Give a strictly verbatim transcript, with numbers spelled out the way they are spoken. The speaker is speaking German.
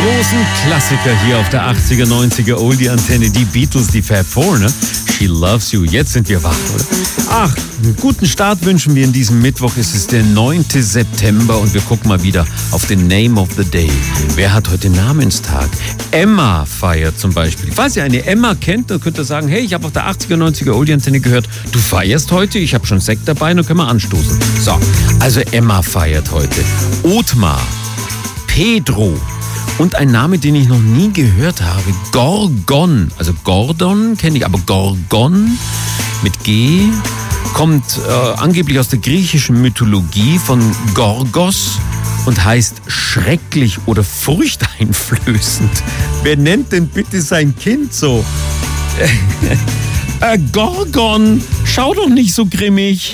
großen Klassiker hier auf der achtziger, neunziger Oldie-Antenne. Die Beatles, die Fab Four, ne? She Loves You. Jetzt sind wir wach, oder? Ach, einen guten Start wünschen wir in diesem Mittwoch. Es ist der neunte September und wir gucken mal wieder auf den Name of the Day. Wer hat heute Namenstag? Emma feiert zum Beispiel. Falls ihr eine Emma kennt, dann könnt ihr sagen, hey, ich habe auf der achtziger, neunziger Oldie-Antenne gehört, du feierst heute, ich habe schon Sekt dabei, dann können wir anstoßen. So, also Emma feiert heute. Othmar, Pedro und ein Name, den ich noch nie gehört habe, Gorgon. Also Gordon kenne ich, aber Gorgon mit G kommt äh, angeblich aus der griechischen Mythologie von Gorgos und heißt schrecklich oder furchteinflößend. Wer nennt denn bitte sein Kind so? äh, Gorgon, schau doch nicht so grimmig.